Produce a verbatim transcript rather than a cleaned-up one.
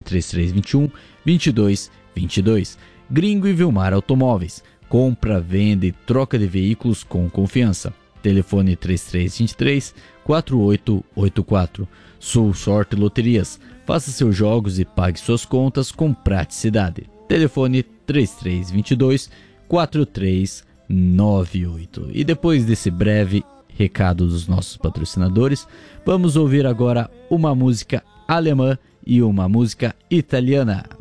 três três dois um, dois dois dois dois. Gringo e Vilmar Automóveis. Compra, venda e troca de veículos com confiança. Telefone três três dois três, quatro oito oito quatro. Sul Sorte Loterias. Faça seus jogos e pague suas contas com praticidade. Telefone três três dois dois, quatro três nove oito. E depois desse breve recado dos nossos patrocinadores, vamos ouvir agora uma música alemã e uma música italiana.